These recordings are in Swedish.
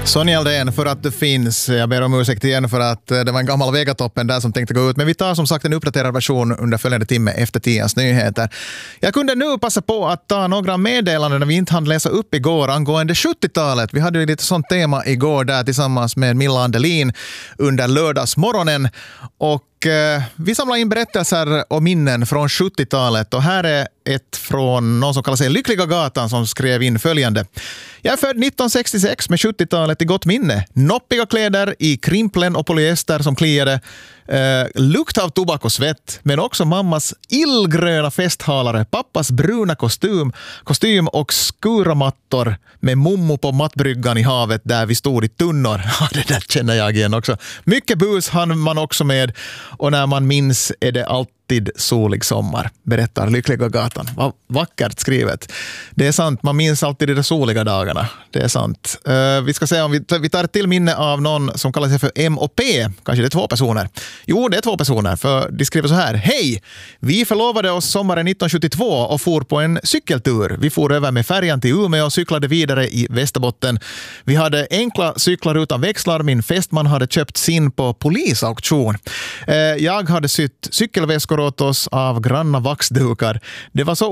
Sonja Aldén, för att det finns. Jag ber om ursäkt igen för att det var en gammal Vegatoppen där som tänkte gå ut. Men vi tar som sagt en uppdaterad version under följande timme efter 10:ans nyheter. Jag kunde nu passa på att ta några meddelanden vi inte hann läsa upp igår angående 70-talet. Vi hade ju lite sånt tema igår där tillsammans med Milla Andelin under lördagsmorgonen. Och vi samlar in berättelser och minnen från 70-talet. Och här är ett från någon som kallar sig Lyckliga Gatan som skrev in följande. Jag är född 1966 med 70-talet i gott minne. Noppiga kläder i krimplen och polyester som kliade. Lukt av tobak och svett, men också mammas illgröna festhalare, pappas bruna kostym och skuramattor med mommo på mattbryggan i havet där vi stod i tunnor. Ja, det där känner jag igen också. Mycket bus hann man också med, och när man minns är det alltid solig sommar, berättar Lyckliga Gatan. Vad vackert skrivet. Det är sant, man minns alltid de soliga dagarna. Det är sant. Vi ska se om vi tar ett till minne av någon som kallar sig för M och P. Kanske det är 2 personer. Jo, det är 2 personer, för de skriver så här. Hej! Vi förlovade oss sommaren 1972 och for på en cykeltur. Vi for över med färjan till Umeå och cyklade vidare i Västerbotten. Vi hade enkla cyklar utan växlar. Min fästman hade köpt sin på polisauktion. Jag hade sytt cykelväskor åt oss av granna vaxdukar. Det var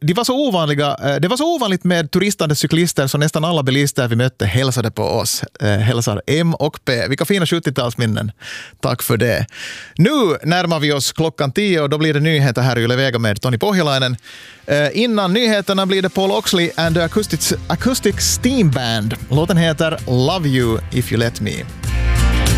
så ovanligt med turistande cyklister så nästan alla bilister vi mötte hälsade på oss. Hälsar M och P. Vilka fina 70-talsminnen. Tack för det. Nu närmar vi oss klockan 10 och då blir det nyheter här i Yle Vega med Toni Pohjalainen. Innan nyheterna blir det Paul Oxley and the Acoustic Steam Band. Låten heter Love You If You Let Me.